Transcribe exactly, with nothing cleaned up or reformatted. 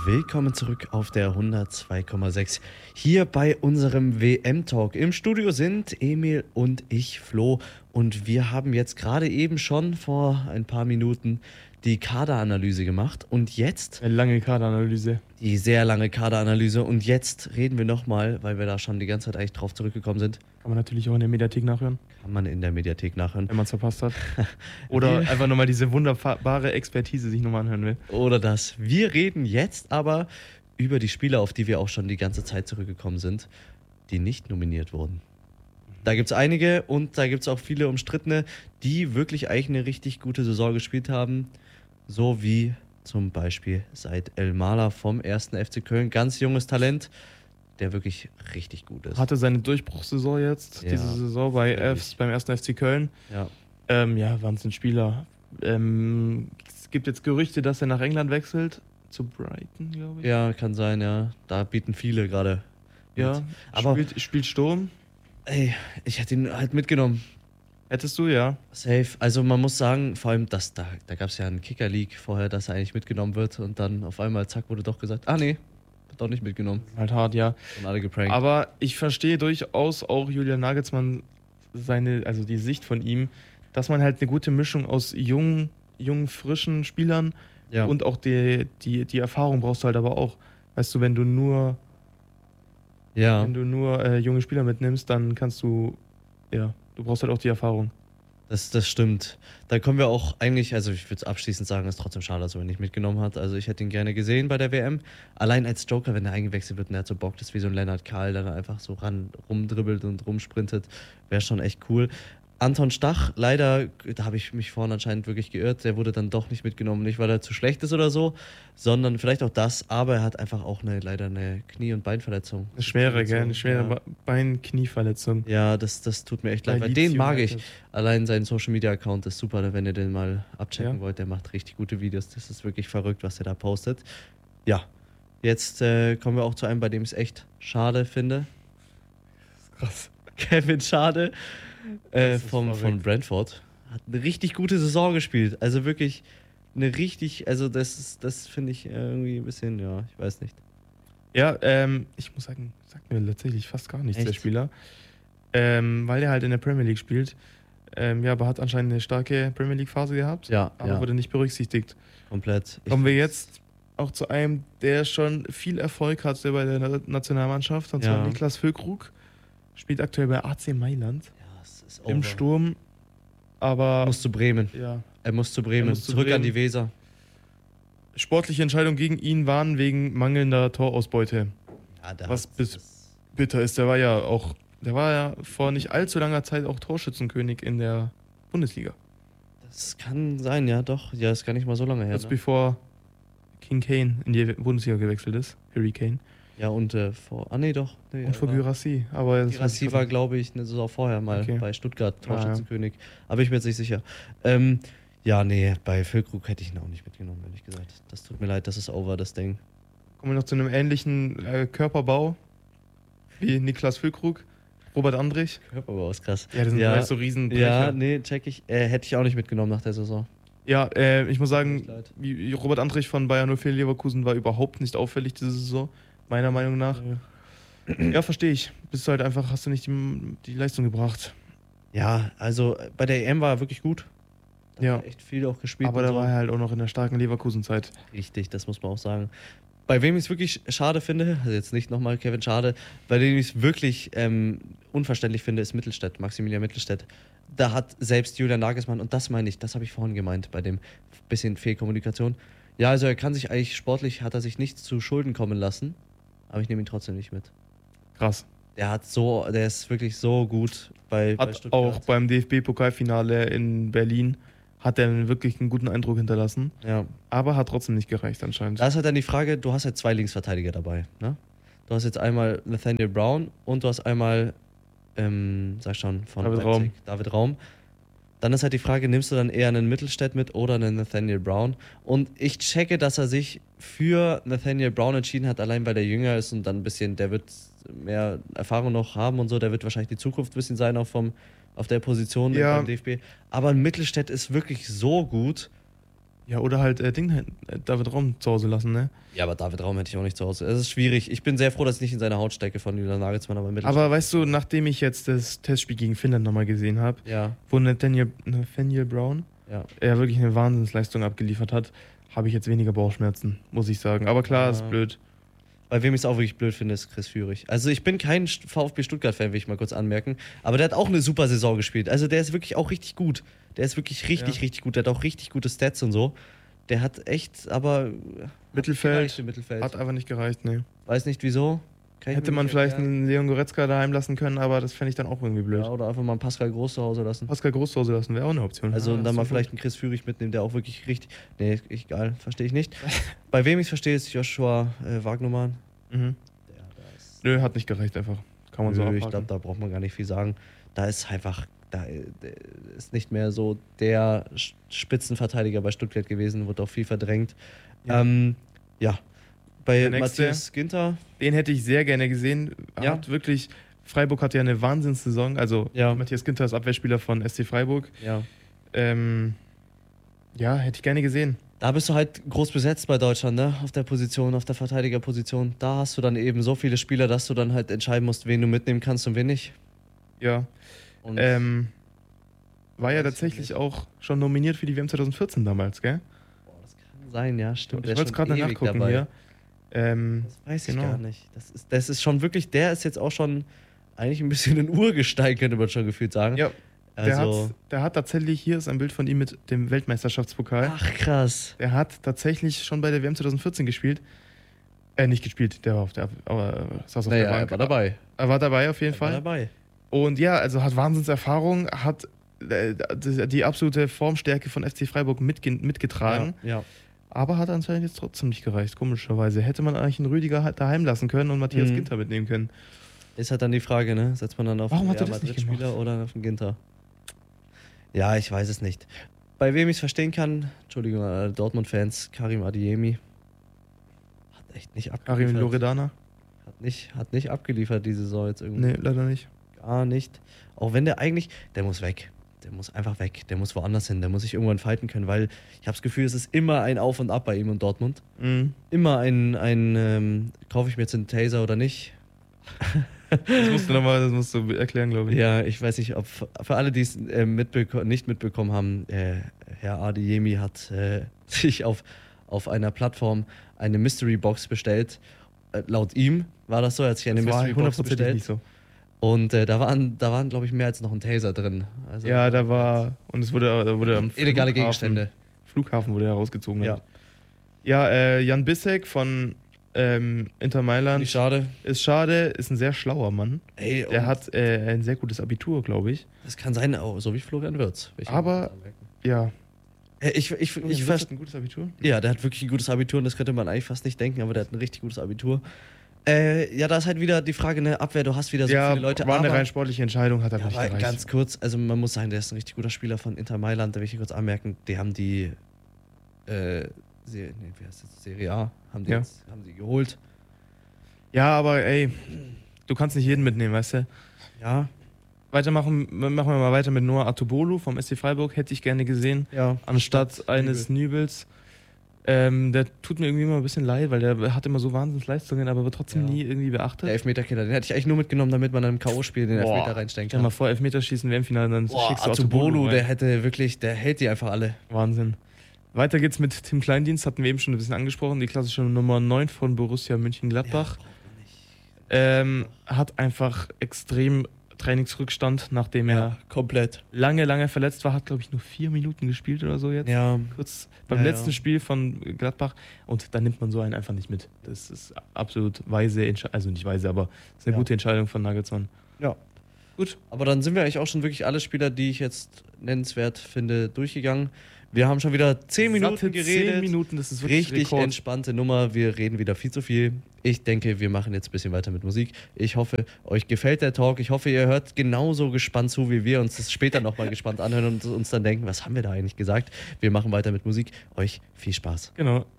Willkommen zurück auf der hundertzwei Komma sechs hier bei unserem W M-Talk. Im Studio sind Emil und ich, Flo, und wir haben jetzt gerade eben schon vor ein paar Minuten die Kaderanalyse gemacht und jetzt... Eine lange Kaderanalyse. Die sehr lange Kaderanalyse und jetzt reden wir nochmal, weil wir da schon die ganze Zeit eigentlich drauf zurückgekommen sind. Kann man natürlich auch in der Mediathek nachhören. Kann man in der Mediathek nachhören. Wenn man es verpasst hat. Oder einfach nochmal diese wunderbare Expertise sich nochmal anhören will. Oder das. Wir reden jetzt aber über die Spieler, auf die wir auch schon die ganze Zeit zurückgekommen sind, die nicht nominiert wurden. Da gibt es einige und da gibt es auch viele Umstrittene, die wirklich eigentlich eine richtig gute Saison gespielt haben. So wie zum Beispiel Said El-Mala vom ersten F C Köln. Ganz junges Talent, der wirklich richtig gut ist. Hatte seine Durchbruchssaison jetzt, Ja, diese Saison bei wirklich. Fs, beim ersten F C Köln. Ja. Ähm, ja, Wahnsinnsspieler. Ähm, es gibt jetzt Gerüchte, dass er nach England wechselt. Zu Brighton, glaube ich. Ja, kann sein, ja. Da bieten viele gerade. Ja, mit. Aber spielt, spielt Sturm. ey, ich hätte ihn halt mitgenommen. Hättest du, ja. Safe. Also man muss sagen, vor allem, dass da, da gab es ja einen Kicker-Leak vorher, dass er eigentlich mitgenommen wird und dann auf einmal, zack, wurde doch gesagt, ah nee, wird doch nicht mitgenommen. Halt hart, ja. Und alle geprankt. Aber ich verstehe durchaus auch Julian Nagelsmann seine, also die Sicht von ihm, dass man halt eine gute Mischung aus jungen, jungen frischen Spielern ja. und auch die, die, die Erfahrung brauchst du halt aber auch. Weißt du, wenn du nur, ja. wenn du nur äh, junge Spieler mitnimmst, dann kannst du, ja, du brauchst halt auch die Erfahrung. Das, das stimmt. Da kommen wir auch eigentlich, also ich würde es abschließend sagen, es ist trotzdem schade, dass er ihn nicht mitgenommen hat. Also ich hätte ihn gerne gesehen bei der W M. Allein als Joker, wenn er eingewechselt wird und er hat so Bock, das ist wie so ein Lennart Kahl, der da einfach so ran rumdribbelt und rumsprintet, wäre schon echt cool. Anton Stach, leider, da habe ich mich vorhin anscheinend wirklich geirrt, der wurde dann doch nicht mitgenommen, nicht weil er zu schlecht ist oder so, sondern vielleicht auch das, aber er hat einfach auch eine, leider eine Knie- und Beinverletzung. Eine schwere, gell? Eine schwere ja. Bein-Knie-Verletzung. Ja, das, das tut mir echt leid, weil den mag ich. Allein sein Social-Media-Account ist super, wenn ihr den mal abchecken ja. wollt, der macht richtig gute Videos, das ist wirklich verrückt, was er da postet. Ja, jetzt äh, kommen wir auch zu einem, bei dem ich es echt schade finde. Das ist krass. Kevin Schade. Äh, vom, von Brentford. Hat eine richtig gute Saison gespielt. Also wirklich eine richtig, also das ist, das finde ich irgendwie ein bisschen, ja, ich weiß nicht. Ja, ähm, ich muss sagen, sagt mir tatsächlich fast gar nichts, Echt? der Spieler. Ähm, weil er halt in der Premier League spielt. Ähm, ja, aber hat anscheinend eine starke Premier League-Phase gehabt. Ja, aber ja. wurde nicht berücksichtigt. Komplett. Kommen wir jetzt auch zu einem, der schon viel Erfolg hatte bei der Nationalmannschaft, und zwar ja. Niklas Füllkrug. Spielt aktuell bei A C Mailand. Ist Im Sturm, aber... Er muss zu Bremen. Ja. Er muss zu Bremen. Muss zu Zurück Bremen. an die Weser. Sportliche Entscheidungen gegen ihn waren wegen mangelnder Torausbeute. Ja, der Was hat, bis bitter ist. Der war ja auch, der war ja vor nicht allzu langer Zeit auch Torschützenkönig in der Bundesliga. Das kann sein, ja doch. Ja, ist gar nicht mal so lange her. Kurz ne? bevor King Kane in die Bundesliga gewechselt ist. Harry Kane. Ja, und äh, vor... Ah, nee, doch. Nee, Und vor Guirassy. Aber Guirassy war, glaube ich, eine Saison vorher mal okay. bei Stuttgart Torschützenkönig. Ah, ja. Aber bin ich mir jetzt nicht sicher. Ähm, ja, nee, bei Füllkrug hätte ich ihn auch nicht mitgenommen, ehrlich gesagt. Das tut mir leid, das ist over, das Ding. Kommen wir noch zu einem ähnlichen äh, Körperbau wie Niklas Füllkrug. Robert Andrich. Körperbau ist krass. Ja, das sind ja, halt so riesen Ja, nee, check ich. Äh, hätte ich auch nicht mitgenommen nach der Saison. Ja, äh, ich muss sagen, wie Robert Andrich von Bayer null vier Leverkusen war überhaupt nicht auffällig diese Saison, meiner Meinung nach. Ja, ja verstehe ich. Bist du halt einfach, hast du nicht die, die Leistung gebracht. Ja, also bei der E M war er wirklich gut. Da ja. hat echt viel auch gespielt. Aber da so. war er halt auch noch in der starken Leverkusen-Zeit. Richtig, das muss man auch sagen. Bei wem ich es wirklich schade finde, also jetzt nicht nochmal Kevin Schade, bei dem ich es wirklich ähm, unverständlich finde, ist Mittelstädt, Maximilian Mittelstädt. Da hat selbst Julian Nagelsmann, und das meine ich, das habe ich vorhin gemeint, bei dem bisschen Fehlkommunikation. Ja, also er kann sich eigentlich sportlich, hat er sich nichts zu Schulden kommen lassen, aber ich nehme ihn trotzdem nicht mit. Krass. Der hat so, der ist wirklich so gut bei, hat bei Stuttgart. Auch beim D F B-Pokalfinale in Berlin hat er wirklich einen guten Eindruck hinterlassen. Ja. Aber hat trotzdem nicht gereicht anscheinend. Da ist halt dann die Frage, du hast halt zwei Linksverteidiger dabei, ne? Du hast jetzt einmal Nathaniel Brown und du hast einmal, ähm, sag schon, von David Leipzig, Raum. David Raum. Dann ist halt die Frage, nimmst du dann eher einen Mittelstädt mit oder einen Nathaniel Brown? Und ich checke, dass er sich für Nathaniel Brown entschieden hat, allein weil der jünger ist und dann ein bisschen, der wird mehr Erfahrung noch haben und so, der wird wahrscheinlich die Zukunft ein bisschen sein, auch vom, auf der Position ja. beim D F B. Aber ein Mittelstädt ist wirklich so gut, Ja, oder halt äh, Ding, äh, David Raum zu Hause lassen, ne? Ja, aber David Raum hätte ich auch nicht zu Hause. Es ist schwierig. Ich bin sehr froh, dass ich nicht in seiner Haut stecke von Julian Nagelsmann, aber mittel. Aber weißt du, nachdem ich jetzt das Testspiel gegen Finnland nochmal gesehen habe, ja. wo Nathaniel, Nathaniel Brown ja. er wirklich eine Wahnsinnsleistung abgeliefert hat, habe ich jetzt weniger Bauchschmerzen, muss ich sagen. Aber klar, ja. ist blöd. Bei wem ich es auch wirklich blöd finde, ist Chris Führig. Also ich bin kein VfB Stuttgart-Fan, will ich mal kurz anmerken. Aber der hat auch eine super Saison gespielt. Also der ist wirklich auch richtig gut. Der ist wirklich richtig, ja. richtig gut. Der hat auch richtig gute Stats und so. Der hat echt, aber... Mittelfeld, hat, Mittelfeld. hat einfach nicht gereicht, ne. Weiß nicht wieso. Hätte man vielleicht erklären. einen Leon Goretzka daheim lassen können, aber das fände ich dann auch irgendwie blöd. Ja, oder einfach mal einen Pascal Groß zu Hause lassen. Pascal Groß zu Hause lassen wäre auch eine Option. Also ja, und dann mal so vielleicht einen Chris Führig mitnehmen, der auch wirklich richtig... Nee, egal, verstehe ich nicht. Bei wem ich es verstehe, ist Joshua äh, Wagnermann. Mhm. Der, ist Nö, hat nicht gereicht einfach. Kann man Nö, so abhaken. Ich glaube, da braucht man gar nicht viel sagen. Da ist einfach... Da ist nicht mehr so der Spitzenverteidiger bei Stuttgart gewesen, wurde auch viel verdrängt. Ja, ähm, ja. Bei Matthias Ginter. Den hätte ich sehr gerne gesehen. Ja. Hat wirklich, Freiburg hat ja eine Wahnsinnssaison. Also ja. Matthias Ginter ist Abwehrspieler von S C Freiburg. Ja. Ähm, ja, hätte ich gerne gesehen. Da bist du halt groß besetzt bei Deutschland, ne? Auf der Position, auf der Verteidigerposition. Da hast du dann eben so viele Spieler, dass du dann halt entscheiden musst, wen du mitnehmen kannst und wen nicht. Ja. Und ähm, war ja tatsächlich auch schon nominiert für die W M zwanzig vierzehn damals, gell? Boah, das kann sein, ja, stimmt. Ich wollte es gerade nachgucken dabei. hier. Ähm, das weiß ich genau. gar nicht. Das ist, das ist schon wirklich, der ist jetzt auch schon eigentlich ein bisschen ein Urgestein, könnte man schon gefühlt sagen. Ja. Also, der, hat, der hat tatsächlich, hier ist ein Bild von ihm mit dem Weltmeisterschaftspokal. Ach, krass. Der hat tatsächlich schon bei der W M zwanzig vierzehn gespielt. Äh, nicht gespielt, der war auf der, aber saß auf naja, der Bank. Er war dabei. Er war dabei auf jeden er Fall. War dabei. Und ja, also hat Wahnsinnserfahrung, hat äh, die absolute Formstärke von F C Freiburg mitge mitgetragen. Ja, ja. Aber hat anscheinend jetzt trotzdem nicht gereicht, komischerweise. Hätte man eigentlich einen Rüdiger halt daheim lassen können und Matthias mhm. Ginter mitnehmen können. Ist halt dann die Frage, ne? Setzt man dann auf Warum einen Real Madrid-Spieler oder auf einen Ginter? Ja, ich weiß es nicht. Bei wem ich es verstehen kann, Entschuldigung, äh, Dortmund-Fans, Karim Adeyemi. Hat echt nicht abgeliefert. Karim Loredana? Hat nicht, hat nicht abgeliefert diese Saison jetzt irgendwie. Nee, leider nicht. Gar nicht. Auch wenn der eigentlich, der muss weg. Der muss einfach weg. Der muss woanders hin. Der muss sich irgendwann fighten können, weil ich habe das Gefühl, es ist immer ein Auf und Ab bei ihm in Dortmund. Mhm. Immer ein, ein ähm, kaufe ich mir jetzt einen Taser oder nicht? Das musst du nochmal, das musst du erklären, glaube ich. Ja, ich weiß nicht, ob für alle, die es äh, mitbeko nicht mitbekommen haben, äh, Herr Adeyemi hat äh, sich auf, auf einer Plattform eine Mystery Box bestellt. Äh, laut ihm war das so, er hat sich eine das Mystery Box bestellt. Nicht so. Und äh, da waren, da waren, glaube ich, mehr als noch ein Taser drin. Also, ja, da war, und es wurde, da wurde am illegale Gegenstände. Flughafen wurde herausgezogen. Ja, ja äh, Jan Bissek von ähm, Inter Mailand. Nicht schade. Ist schade, ist ein sehr schlauer Mann. Ey, der hat äh, ein sehr gutes Abitur, glaube ich. Das kann sein, oh, so wie Florian Wirtz. Aber, ja. Ich, ich, ich, ich hat ein gutes Abitur? Ja, der hat wirklich ein gutes Abitur und das könnte man eigentlich fast nicht denken, aber der hat ein richtig gutes Abitur. Äh, ja, da ist halt wieder die Frage, ne, Abwehr, du hast wieder so ja, viele Leute. War eine rein sportliche Entscheidung, hat er ja, nicht gereicht. Ganz kurz, also man muss sagen, der ist ein richtig guter Spieler von Inter Mailand, da will ich hier kurz anmerken, die haben die, äh, Se nee, wie heißt das? Serie A, haben die, ja. jetzt, haben die geholt. Ja, aber ey, du kannst nicht jeden mitnehmen, weißt du? Ja. Weitermachen, machen wir mal weiter mit Noah Atubolu vom S C Freiburg, hätte ich gerne gesehen, ja, anstatt eines Nübels. Ähm, der tut mir irgendwie immer ein bisschen leid, weil der hat immer so Wahnsinnsleistungen, aber wird trotzdem ja. nie irgendwie beachtet. Der Elfmeterkiller, den hätte ich eigentlich nur mitgenommen, damit man einem K O-Spiel den Boah. Elfmeter reinstecken kann. Stell mal vor, Elfmeterschießen, W M-Finale, dann Boah, schickst du Atubolu, Atubolu der hätte wirklich, der hält die einfach alle. Wahnsinn. Weiter geht's mit Tim Kleindienst, hatten wir eben schon ein bisschen angesprochen, die klassische Nummer neun von Borussia Mönchengladbach. Ja, ähm, hat einfach extrem Trainingsrückstand, nachdem er ja, komplett lange, lange verletzt war, hat glaube ich nur vier Minuten gespielt oder so jetzt. Ja. Kurz beim ja, letzten ja. Spiel von Gladbach und da nimmt man so einen einfach nicht mit. Das ist absolut weise Entscheidung, also nicht weise, aber das ist eine ja. gute Entscheidung von Nagelsmann. Ja. Gut. Aber dann sind wir eigentlich auch schon wirklich alle Spieler, die ich jetzt nennenswert finde, durchgegangen. Wir haben schon wieder zehn Minuten Satte geredet. zehn Minuten, das ist wirklich richtig Rekord. Entspannte Nummer. Wir reden wieder viel zu viel. Ich denke, wir machen jetzt ein bisschen weiter mit Musik. Ich hoffe, euch gefällt der Talk. Ich hoffe, ihr hört genauso gespannt zu, wie wir uns das später nochmal gespannt anhören und uns dann denken, was haben wir da eigentlich gesagt? Wir machen weiter mit Musik. Euch viel Spaß. Genau.